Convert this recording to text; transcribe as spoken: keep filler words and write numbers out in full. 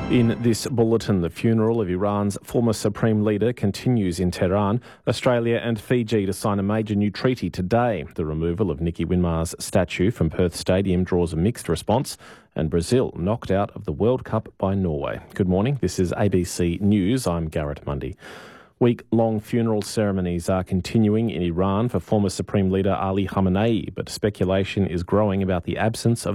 In this bulletin, the funeral of Iran's former supreme leader continues in Tehran. Australia and Fiji to sign a major new treaty today. The removal of Nicky Winmar's statue from Perth Stadium draws a mixed response, and Brazil knocked out of the World Cup by Norway. Good morning, this is A B C News. I'm Garrett Mundy. Week-long funeral ceremonies are continuing in Iran for former Supreme Leader Ali Khamenei, but speculation is growing about the absence of